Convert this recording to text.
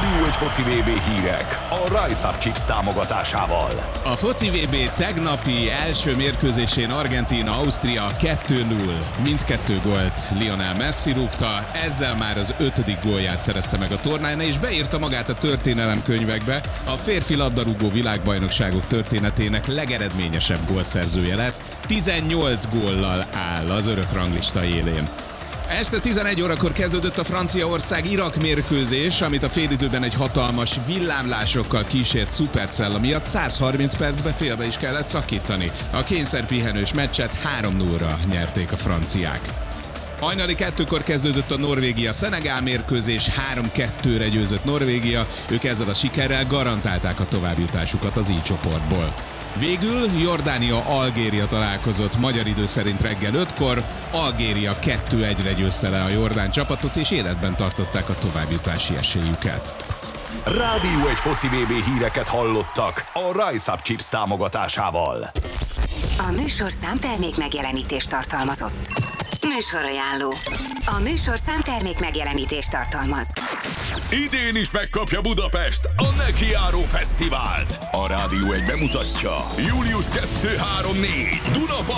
Rádió egy foci VB hírek a Rise Up Chips támogatásával. A foci VB tegnapi első mérkőzésén Argentína-Ausztria 2-0. Mindkettő gólt Lionel Messi rúgta, ezzel már az 5. gólját szerezte meg a tornán, és beírta magát a történelemkönyvekbe. A férfi labdarúgó világbajnokságok történetének legeredményesebb gólszerzője lett, 18 góllal áll az örök ranglista élén. Este 11 órakor kezdődött a Franciaország-Irak mérkőzés, amit a félidőben egy hatalmas villámlásokkal kísért szupercella miatt 130 percbe félbe is kellett szakítani. A kényszerpihenős meccset 3-0-ra nyerték a franciák. Hajnali 2-kor kezdődött a Norvégia-Szenegál mérkőzés, 3-2-re győzött Norvégia, ők ezzel a sikerrel garantálták a továbbjutásukat az I csoportból. Végül Jordánia-Algéria találkozott magyar idő szerint reggel 5-kor, Algéria 2-1-re győzte le a jordán csapatot, és életben tartották a továbbjutási esélyüket. Rádió egy foci VB híreket hallottak a Rise Up Chips támogatásával. A műsorszám termék megjelenítést tartalmazott. Műsorajánló. A műsorszám termék megjelenítést tartalmaz. Idén is megkapja Budapest a Nekiáró Fesztivált. A Rádió egy bemutatja. Július 2-3-4 Dunaparton.